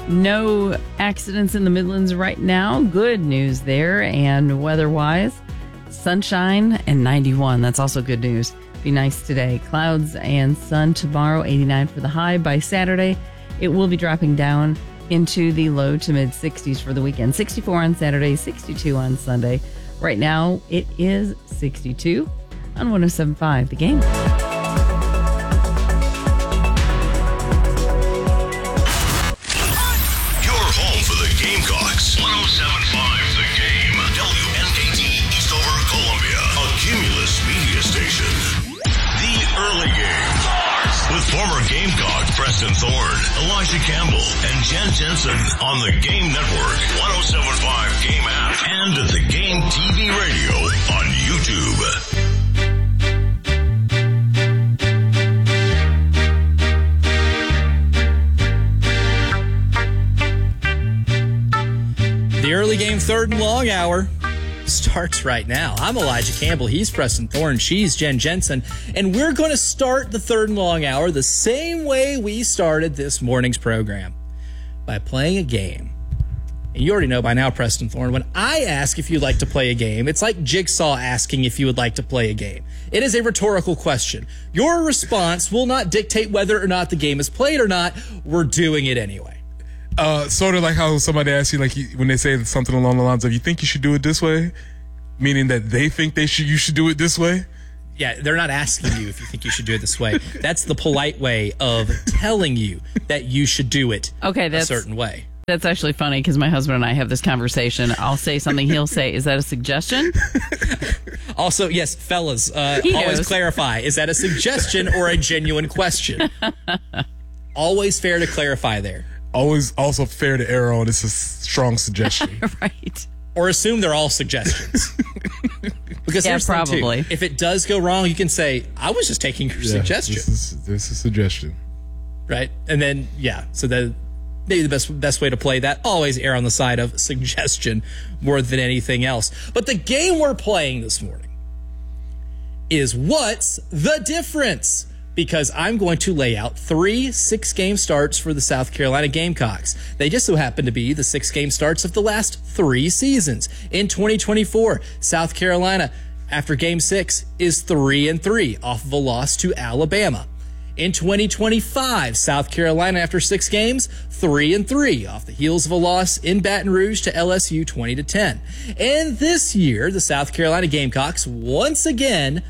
No accidents in the Midlands right now. Good news there. And weather-wise, sunshine and 91. That's also good news. Be nice today. Clouds and sun tomorrow, 89 for the high. By Saturday, it will be dropping down into the low to mid 60s for the weekend. 64 on Saturday, 62 on Sunday. Right now, it is 62 on 107.5 The Game. Gamecocks. 107.5 The Game. WNKT Eastover, Columbia. A Cumulus media station. The Early Game starts with former Gamecock Preston Thorne, Elijah Campbell, and Jen Jensen on the Game Network, 107.5 Game app, and the Game TV radio on YouTube. The Early Game third and long hour starts right now. I'm Elijah Campbell. He's Preston Thorne. She's Jen Jensen. And we're going to start the third and long hour the same way we started this morning's program, by playing a game. And you already know by now, Preston Thorne, when I ask if you'd like to play a game, it's like Jigsaw asking if you would like to play a game. It is a rhetorical question. Your response will not dictate whether or not the game is played or not. We're doing it anyway. Sort of like how somebody asks you, like when they say something along the lines of, you think you should do it this way? Meaning that they think you should do it this way? Yeah, they're not asking you if you think you should do it this way. That's the polite way of telling you that you should do it a certain way. That's actually funny because my husband and I have this conversation. I'll say something, he'll say, is that a suggestion? Also, yes, fellas, always clarify. Is that a suggestion or a genuine question? Always fair to clarify there. Always also fair to err on. It's a strong suggestion. Right. Or assume they're all suggestions. Because yeah, here's the thing, probably. too. If it does go wrong, you can say, I was just taking your suggestion. This is a suggestion. Right? And then, so that maybe the best way to play that, always err on the side of suggestion more than anything else. But the game we're playing this morning is What's the Difference? Because I'm going to lay out 3 6-game starts for the South Carolina Gamecocks. They just so happen to be the 6-game starts of the last 3 seasons. In 2024, South Carolina, after Game 6, is 3-3 off of a loss to Alabama. In 2025, South Carolina, after 6 games, 3-3 off the heels of a loss in Baton Rouge to LSU 20-10. And this year, the South Carolina Gamecocks once again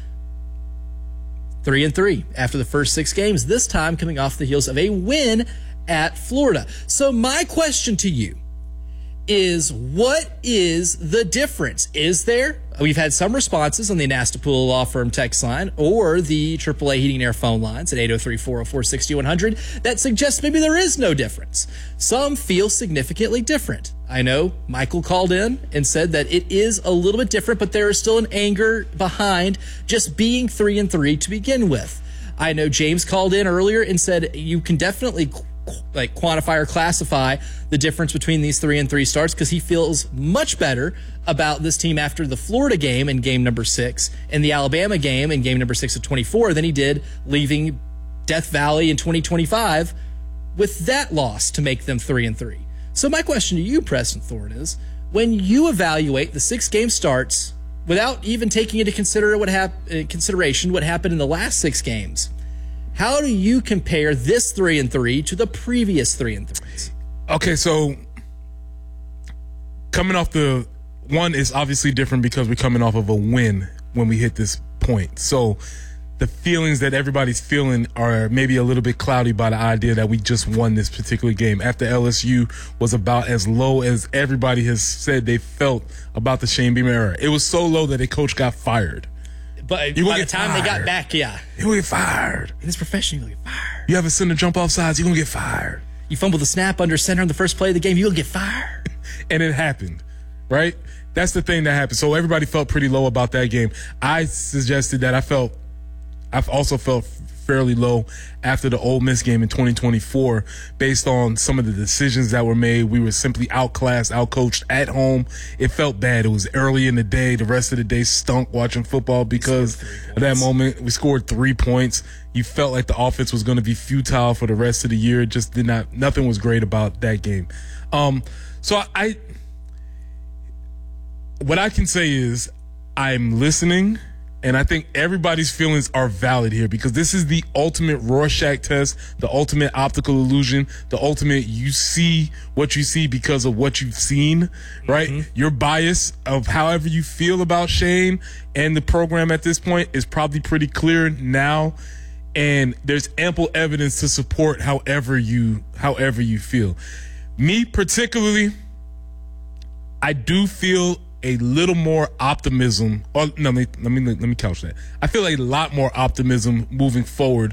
3-3 after the first 6 games, this time coming off the heels of a win at Florida. So my question to you is, what is the difference? Is there? We've had some responses on the Anastapula Law Firm text line or the AAA Heating and Air phone lines at 803-404-6100 that suggest maybe there is no difference. Some feel significantly different. I know Michael called in and said that it is a little bit different, but there is still an anger behind just being 3-3 to begin with. I know James called in earlier and said you can definitely quantify or classify the difference between these 3-3 starts because he feels much better about this team after the Florida game in game number 6 and the Alabama game in game number 6 of 24 than he did leaving Death Valley in 2025 with that loss to make them 3-3. So my question to you, Preston Thorne, is when you evaluate the 6-game starts without even taking into consideration what happened in the last 6 games, how do you compare this 3-3 to the previous 3-3s? Okay, so coming off the one is obviously different because we're coming off of a win when we hit this point. So the feelings that everybody's feeling are maybe a little bit cloudy by the idea that we just won this particular game. After LSU was about as low as everybody has said they felt about the Shane Beamer era. It was so low that a coach got fired. But by the time they got back, you're going to get fired. In this profession, you're going to get fired. You have a center jump off sides, you're going to get fired. You fumble the snap under center on the first play of the game, you'll get fired. And it happened, right? That's the thing that happened. So everybody felt pretty low about that game. I suggested that I also felt fairly low after the Ole Miss game in 2024 based on some of the decisions that were made. We were simply outclassed, outcoached at home. It felt bad. It was early in the day. The rest of the day stunk watching football because of that moment. We scored 3 points. You felt like the offense was going to be futile for the rest of the year. It just nothing was great about that game. So what I can say is I'm listening, and I think everybody's feelings are valid here because this is the ultimate Rorschach test, the ultimate optical illusion, the ultimate you see what you see because of what you've seen, right? Mm-hmm. Your bias of however you feel about Shane and the program at this point is probably pretty clear now, and there's ample evidence to support however you feel. Me particularly, I do feel a little more optimism. Or no, let me couch that. I feel a lot more optimism moving forward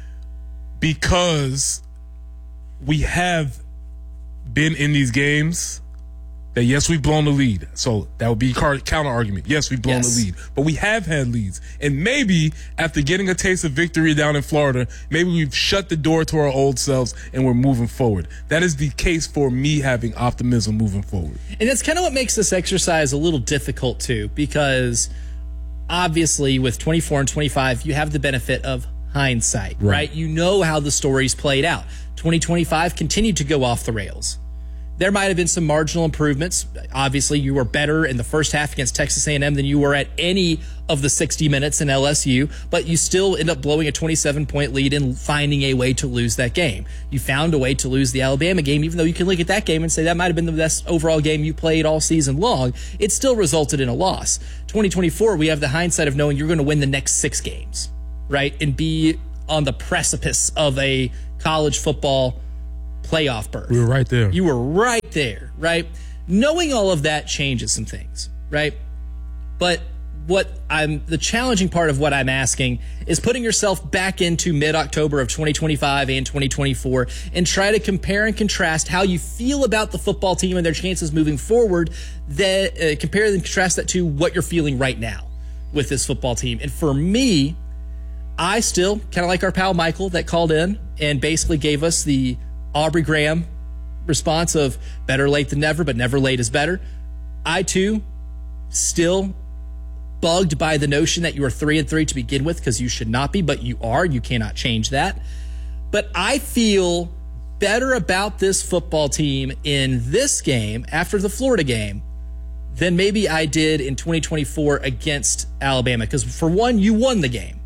because we have been in these games that, yes, we've blown the lead. So that would be counter argument. Yes, we've blown the lead, but we have had leads. And maybe after getting a taste of victory down in Florida, maybe we've shut the door to our old selves and we're moving forward. That is the case for me having optimism moving forward. And that's kind of what makes this exercise a little difficult too, because obviously with 24 and 25, you have the benefit of hindsight, right? You know how the story's played out. 2025 continued to go off the rails. There might have been some marginal improvements. Obviously, you were better in the first half against Texas A&M than you were at any of the 60 minutes in LSU, but you still end up blowing a 27-point lead and finding a way to lose that game. You found a way to lose the Alabama game, even though you can look at that game and say that might have been the best overall game you played all season long. It still resulted in a loss. 2024, we have the hindsight of knowing you're going to win the next 6 games, right, and be on the precipice of a college football playoff berth. We were right there. You were right there, right? Knowing all of that changes some things, right? But the challenging part of what I'm asking is putting yourself back into mid-October of 2025 and 2024 and try to compare and contrast how you feel about the football team and their chances moving forward, that compare and contrast that to what you're feeling right now with this football team. And for me, I still, kind of like our pal Michael that called in and basically gave us the Aubrey Graham response of better late than never, but never late is better. I, too, still bugged by the notion that you are 3-3 to begin with, because you should not be, but you are. You cannot change that. But I feel better about this football team in this game after the Florida game than maybe I did in 2024 against Alabama. Because for one, you won the game.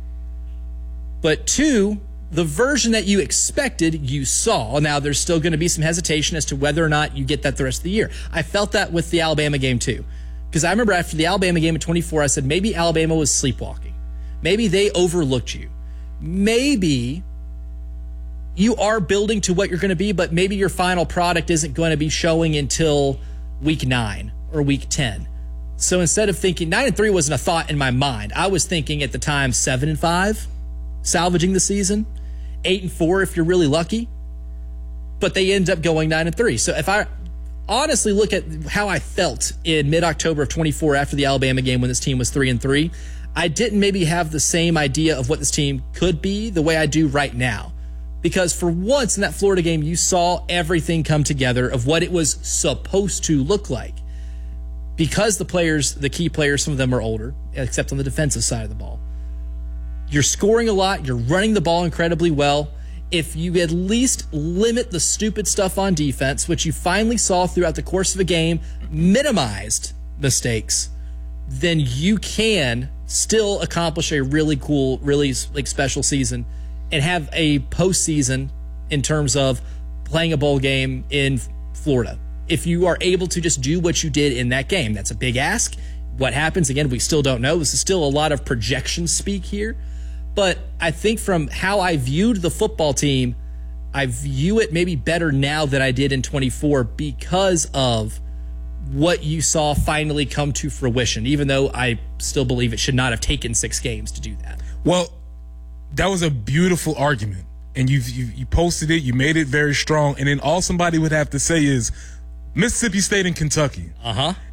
But two, the version that you expected, you saw. Now, there's still going to be some hesitation as to whether or not you get that the rest of the year. I felt that with the Alabama game, too. Because I remember after the Alabama game at 24, I said, maybe Alabama was sleepwalking. Maybe they overlooked you. Maybe you are building to what you're going to be, but maybe your final product isn't going to be showing until week 9 or week 10. So instead of thinking 9-3 wasn't a thought in my mind, I was thinking at the time 7-5, salvaging the season. 8-4 if you're really lucky, but they end up going 9-3. So if I honestly look at how I felt in mid-October of 24 after the Alabama game when this team was 3-3, I didn't maybe have the same idea of what this team could be the way I do right now. Because for once in that Florida game, you saw everything come together of what it was supposed to look like. Because the key players, some of them are older, except on the defensive side of the ball. You're scoring a lot. You're running the ball incredibly well. If you at least limit the stupid stuff on defense, which you finally saw throughout the course of a game, minimized mistakes, then you can still accomplish a really cool, really special season and have a postseason in terms of playing a bowl game in Florida. If you are able to just do what you did in that game, that's a big ask. What happens, again, we still don't know. This is still a lot of projection speak here. But I think from how I viewed the football team, I view it maybe better now than I did in 24 because of what you saw finally come to fruition, even though I still believe it should not have taken 6 games to do that. Well, that was a beautiful argument. And you posted it, you made it very strong. And then all somebody would have to say is Mississippi State and Kentucky. Uh-huh.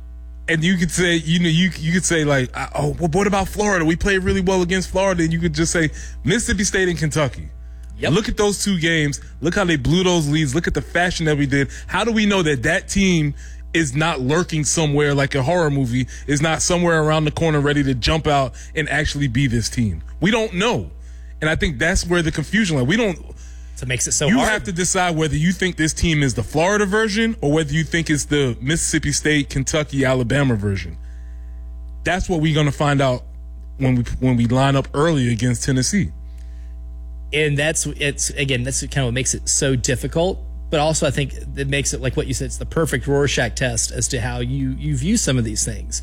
And you could say, you could say like, oh, well, what about Florida? We played really well against Florida. And you could just say Mississippi State and Kentucky. Yep. Look at those two games. Look how they blew those leads. Look at the fashion that we did. How do we know that team is not lurking somewhere like a horror movie, is not somewhere around the corner ready to jump out and actually be this team? We don't know. And I think that's where the confusion lies. We don't. So it makes it so you hard. have to decide whether you think this team is the Florida version or whether you think it's the Mississippi State, Kentucky, Alabama version. That's what we're going to find out when we line up early against Tennessee. And that's kind of what makes it so difficult. But also I think it makes it, like what you said, it's the perfect Rorschach test as to how you view some of these things.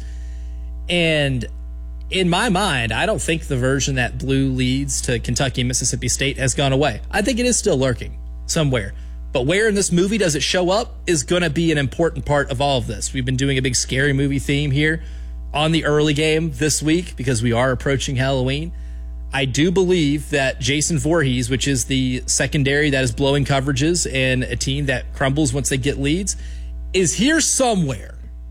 And in my mind, I don't think the version that blew leads to Kentucky and Mississippi State has gone away. I think it is still lurking somewhere. But where in this movie does it show up is going to be an important part of all of this. We've been doing a big scary movie theme here on the early game this week because we are approaching Halloween. I do believe that Jason Voorhees, which is the secondary that is blowing coverages and a team that crumbles once they get leads, is here somewhere.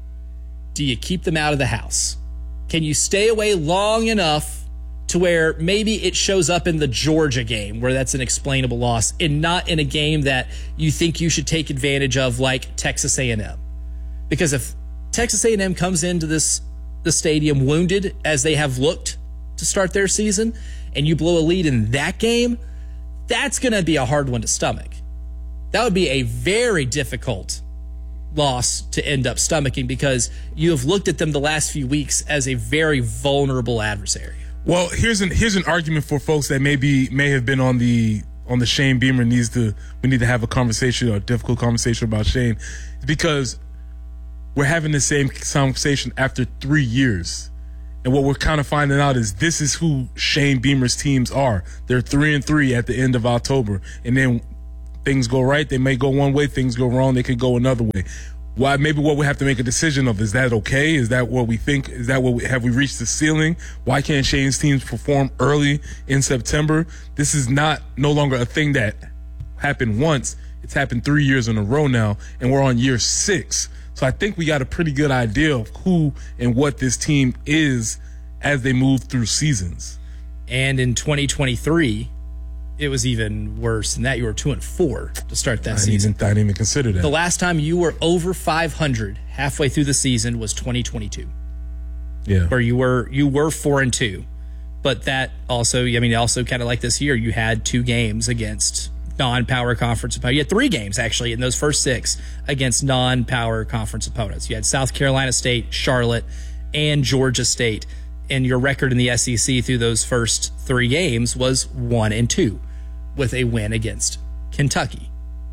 Do you keep them out of the house? Can you stay away long enough to where maybe it shows up in the Georgia game where that's an explainable loss and not in a game that you think you should take advantage of like Texas A&M? Because if Texas A&M comes into the stadium wounded as they have looked to start their season, and you blow a lead in that game, that's going to be a hard one to stomach. That would be a very difficult loss to end up stomaching because you have looked at them the last few weeks as a very vulnerable adversary. Well, here's an argument for folks that may have been on the Shane Beamer we need to have a conversation, or a difficult conversation about Shane, because we're having the same conversation after 3 years. And what we're kind of finding out is this is who Shane Beamer's teams are. They're 3-3 at the end of October. And then things go right, they may go one way. Things go wrong, they could go another way. Maybe what we have to make a decision of, is that okay? Is that what we think? Is that have we reached the ceiling? Why can't Shane's teams perform early in September? This is no longer a thing that happened once. It's happened 3 years in a row now, and we're on year 6. So I think we got a pretty good idea of who and what this team is as they move through seasons. And in 2023, it was even worse than that. You were 2-4 to start that season. I didn't even consider that. The last time you were over 500 halfway through the season was 2022. Yeah. Where you were 4-2. But that also, also kind of like this year, you had 2 games against non-power conference opponents. You had 3 games, actually, in those first 6 against non-power conference opponents. You had South Carolina State, Charlotte, and Georgia State. And your record in the SEC through those first 3 games was 1-2, with a win against Kentucky.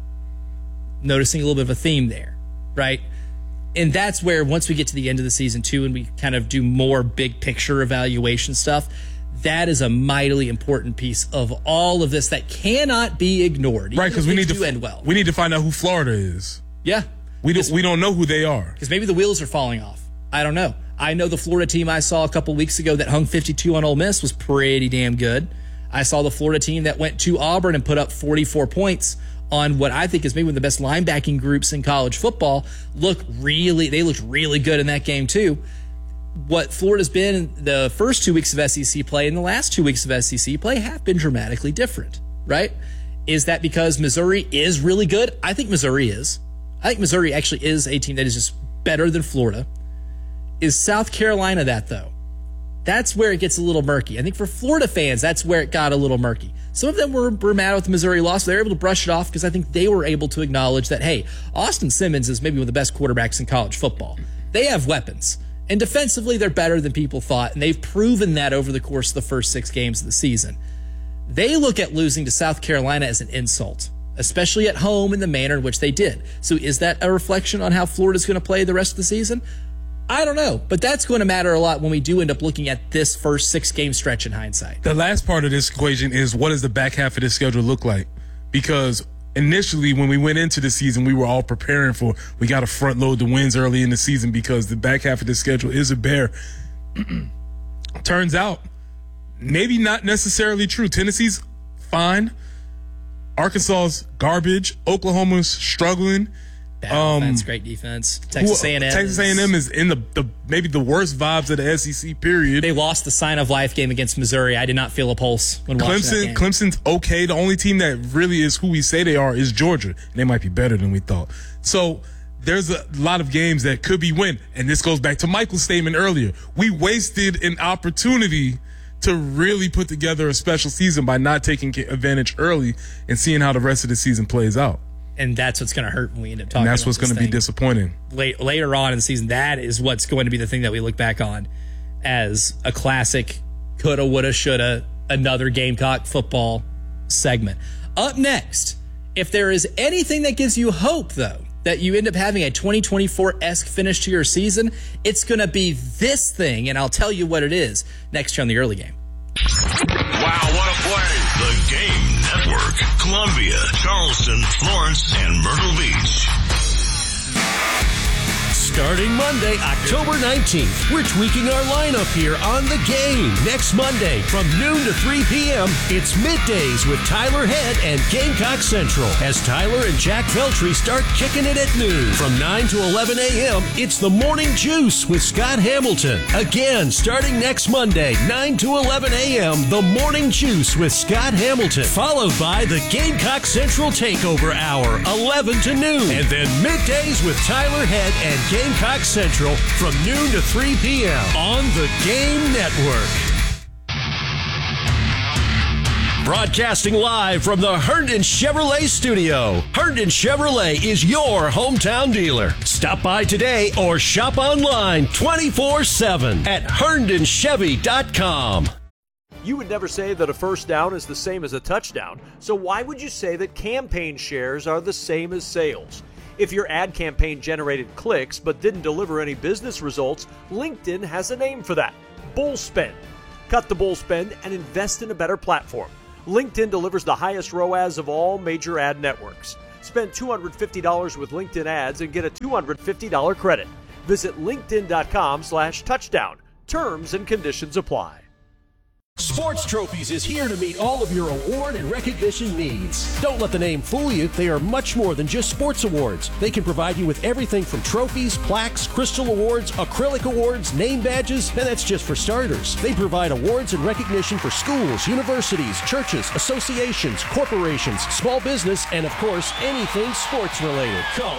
Noticing a little bit of a theme there, right? And that's where, once we get to the end of the season, too, and we kind of do more big picture evaluation stuff, that is a mightily important piece of all of this that cannot be ignored. Right, because we need to end well. We need to find out who Florida is. Yeah. We don't know who they are. Because maybe the wheels are falling off. I don't know. I know the Florida team I saw a couple weeks ago that hung 52 on Ole Miss was pretty damn good. I saw the Florida team that went to Auburn and put up 44 points on what I think is maybe one of the best linebacking groups in college football. They looked really good in that game too. What Florida's been in the first 2 weeks of SEC play and the last 2 weeks of SEC play have been dramatically different, right? Is that because Missouri is really good? I think Missouri is. I think Missouri actually is a team that is just better than Florida. Is South Carolina that, though? That's where it gets a little murky. I think for Florida fans, that's where it got a little murky. Some of them were mad with the Missouri loss. They were able to brush it off because I think they were able to acknowledge that, hey, Austin Simmons is maybe one of the best quarterbacks in college football. They have weapons. And defensively, they're better than people thought, and they've proven that over the course of the first 6 games of the season. They look at losing to South Carolina as an insult, especially at home in the manner in which they did. So is that a reflection on how Florida's going to play the rest of the season? I don't know, but that's going to matter a lot when we do end up looking at this first 6-game stretch in hindsight. The last part of this equation is, what does the back half of this schedule look like? Because initially, when we went into the season, we were all preparing for, we got to front load the wins early in the season because the back half of the schedule is a bear. Turns out, maybe not necessarily true. Tennessee's fine. Arkansas's garbage. Oklahoma's struggling. Bad offense, great defense. Texas A&M. Texas A&M is in the maybe the worst vibes of the SEC period. They lost the sign of life game against Missouri. I did not feel a pulse when watching that game. Clemson's okay. The only team that really is who we say they are is Georgia. And they might be better than we thought. So there's a lot of games that could be win. And this goes back to Michael's statement earlier. We wasted an opportunity to really put together a special season by not taking advantage early and seeing how the rest of the season plays out. And that's what's going to hurt when we end up talking about this. And that's what's going to be disappointing. Later on in the season, that is what's going to be the thing that we look back on as a classic coulda, woulda, shoulda, another Gamecock football segment. Up next, if there is anything that gives you hope, though, that you end up having a 2024-esque finish to your season, it's going to be this thing, and I'll tell you what it is next year on the early game. Wow, what a play! The Game Network. Columbia, Charleston, Florence, and Myrtle Beach. Starting Monday, October 19th, we're tweaking our lineup here on The Game. Next Monday, from noon to 3 p.m., it's Middays with Tyler Head and Gamecock Central as Tyler and Jack Veltri start kicking it at noon. From 9 to 11 a.m., it's The Morning Juice with Scott Hamilton. Again, starting next Monday, 9 to 11 a.m., The Morning Juice with Scott Hamilton. Followed by the Gamecock Central Takeover Hour, 11 to noon. And then Middays with Tyler Head and Gamecock Central from noon to 3 p.m. on the Game Network. Broadcasting live from the Herndon Chevrolet studio. Herndon Chevrolet is your hometown dealer. Stop by today or shop online 24/7 at herndonchevy.com. You would never say that a first down is the same as a touchdown, so why would you say that campaign shares are the same as sales? If your ad campaign generated clicks but didn't deliver any business results, LinkedIn has a name for that: bull spend. Cut the bull spend and invest in a better platform. LinkedIn delivers the highest ROAS of all major ad networks. Spend $250 with LinkedIn ads and get a $250 credit. Visit linkedin.com/touchdown. Terms and conditions apply. Sports Trophies is here to meet all of your award and recognition needs. Don't let the name fool you. They are much more than just sports awards. They can provide you with everything from trophies, plaques, crystal awards, acrylic awards, name badges, and that's just for starters. They provide awards and recognition for schools, universities, churches, associations, corporations, small business, and of course, anything sports related. Call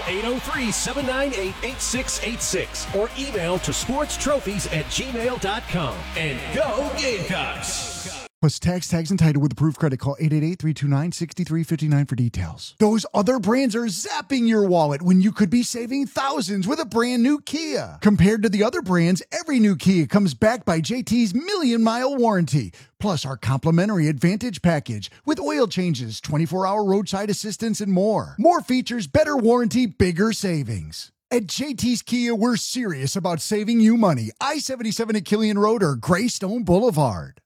803-798-8686 or email to sportstrophies@gmail.com. And go Gamecocks! Plus tags and title with approved credit. Call 888-329-6359 for details. Those other brands are zapping your wallet when you could be saving thousands with a brand new Kia. Compared to the other brands, every new Kia comes backed by JT's million-mile warranty. Plus our complimentary Advantage package with oil changes, 24-hour roadside assistance, and more. More features, better warranty, bigger savings. At JT's Kia, we're serious about saving you money. I-77 at Killian Road or Greystone Boulevard.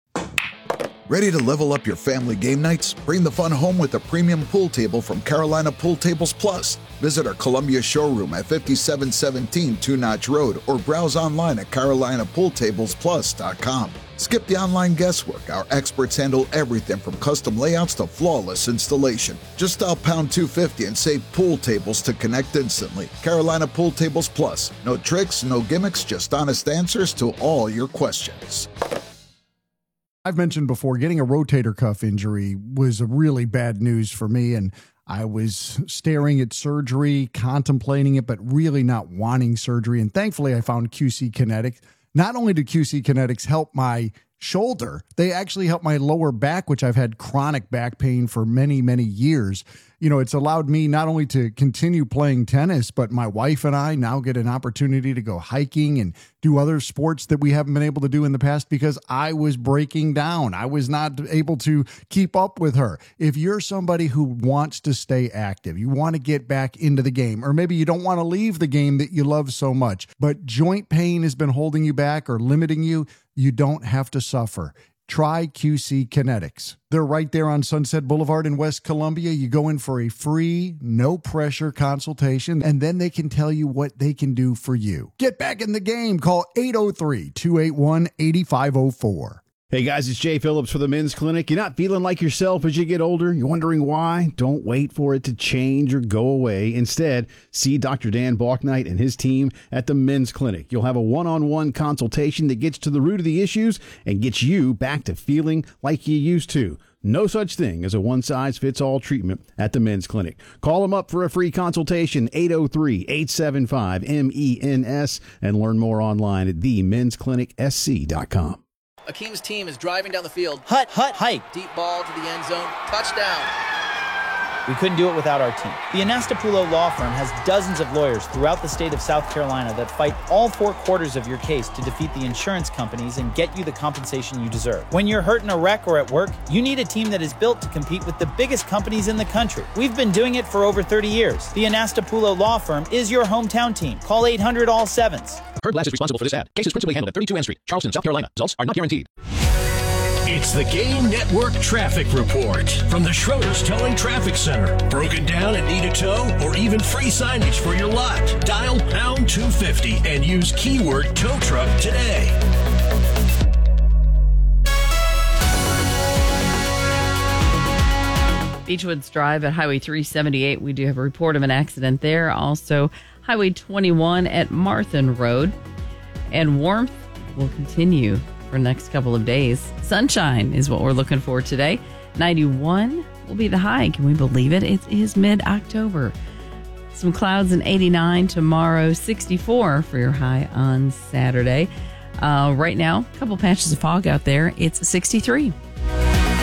Ready to level up your family game nights? Bring the fun home with a premium pool table from Carolina Pool Tables Plus. Visit our Columbia showroom at 5717 Two Notch Road or browse online at carolinapooltablesplus.com. Skip the online guesswork. Our experts handle everything from custom layouts to flawless installation. Just dial pound 250 and save pool tables to connect instantly. Carolina Pool Tables Plus. No tricks, no gimmicks, just honest answers to all your questions. I've mentioned before, getting a rotator cuff injury was a really bad news for me, and I was staring at surgery, contemplating it, but really not wanting surgery. And thankfully, I found QC Kinetics. Not only did QC Kinetics help my shoulder, they actually helped my lower back, which I've had chronic back pain for many, many years. You know, it's allowed me not only to continue playing tennis, but my wife and I now get an opportunity to go hiking and do other sports that we haven't been able to do in the past because I was breaking down. I was not able to keep up with her. If you're somebody who wants to stay active, you want to get back into the game, or maybe you don't want to leave the game that you love so much, but joint pain has been holding you back or limiting you, you don't have to suffer. Try QC Kinetics. They're right there on Sunset Boulevard in West Columbia. You go in for a free, no-pressure consultation, and then they can tell you what they can do for you. Get back in the game. Call 803-281-8504. Hey guys, it's Jay Phillips for the Men's Clinic. You're not feeling like yourself as you get older? You're wondering why? Don't wait for it to change or go away. Instead, see Dr. Dan Balknight and his team at the Men's Clinic. You'll have a one-on-one consultation that gets to the root of the issues and gets you back to feeling like you used to. No such thing as a one-size-fits-all treatment at the Men's Clinic. Call them up for a free consultation, 803-875-MENS, and learn more online at themensclinicsc.com. Akeem's team is driving down the field. Hut, hike. Deep ball to the end zone. Touchdown. We couldn't do it without our team. The Anastapulo Law Firm has dozens of lawyers throughout the state of South Carolina that fight all 4 quarters of your case to defeat the insurance companies and get you the compensation you deserve. When you're hurt in a wreck or at work, you need a team that is built to compete with the biggest companies in the country. We've been doing it for over 30 years. The Anastapulo Law Firm is your hometown team. Call 800-ALL-7s. Heard Glass is responsible for this ad. Case is principally handled at 32 N Street, Charleston, South Carolina. Results are not guaranteed. It's the Game Network Traffic Report from the Schroeder's Towing Traffic Center. Broken down and need a tow or even free signage for your lot? Dial pound 250 and use keyword tow truck today. Beechwoods Drive at Highway 378. We do have a report of an accident there. Also, Highway 21 at Marthin Road. And warmth will continue for the next couple of days. Sunshine is what we're looking for today. 91 will be the high. Can we believe it? It is mid-October. Some clouds and 89 tomorrow. 64 for your high on Saturday. Right now, a couple patches of fog out there. It's 63.